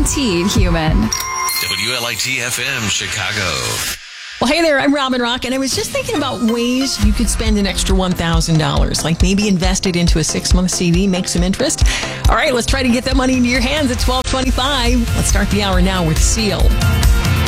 guaranteed human. WLIT-FM, Chicago. Well, hey there, I'm Robin Rock, and I was just thinking about ways you could spend an extra $1,000, like maybe invest it into a 6-month CD, make some interest. All right, let's try to get that money into your hands at 12:25. Let's start the hour now with Seal.